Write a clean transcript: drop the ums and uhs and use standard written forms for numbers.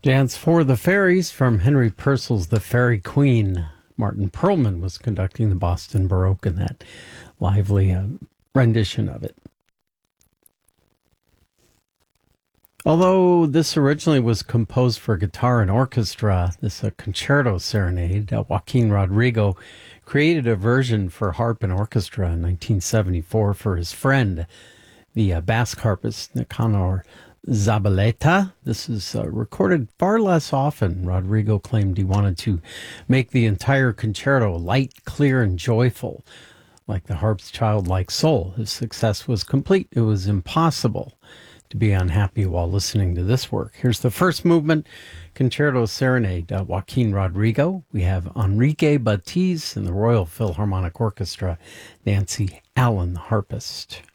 Dance for the Fairies from Henry Purcell's The Fairy Queen. Martin Perlman was conducting the Boston Baroque in that lively rendition of it. Although this originally was composed for guitar and orchestra, this concerto serenade, Joaquin Rodrigo created a version for harp and orchestra in 1974 for his friend, the Basque harpist Nicanor Zabaleta. This is recorded far less often. Rodrigo claimed he wanted to make the entire concerto light, clear, and joyful, like the harp's childlike soul. His success was complete. It was impossible to be unhappy while listening to this work. Here's the first movement, Concerto Serenade, Joaquin Rodrigo. We have Enrique Batiz and the Royal Philharmonic Orchestra, Nancy Allen, the harpist.